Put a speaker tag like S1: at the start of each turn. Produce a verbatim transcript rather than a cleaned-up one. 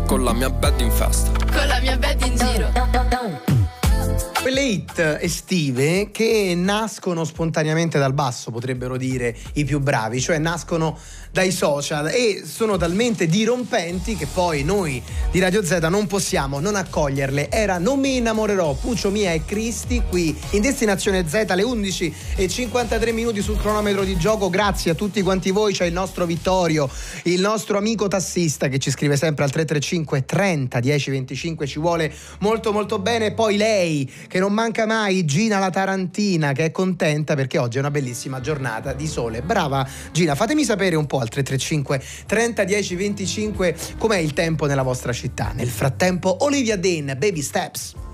S1: con la mia bed in festa.
S2: Con la mia bed in giro.
S3: Quelle hit estive che nascono spontaneamente dal basso, potrebbero dire i più bravi, cioè nascono dai social e sono talmente dirompenti che poi noi di Radio Z non possiamo non accoglierle. Era Non mi innamorerò, Puccio, Mia e Cristi, qui in Destinazione Z alle undici e cinquantatré minuti sul cronometro di gioco. Grazie a tutti quanti voi. C'è il nostro Vittorio, il nostro amico tassista, che ci scrive sempre al tre tre cinque trenta dieci venticinque, ci vuole molto molto bene. Poi lei, che non manca mai, Gina la Tarantina, che è contenta perché oggi è una bellissima giornata di sole. Brava Gina, fatemi sapere un po' al tre tre cinque trenta dieci venticinque com'è il tempo nella vostra città. Nel frattempo Olivia Dean, Baby Steps.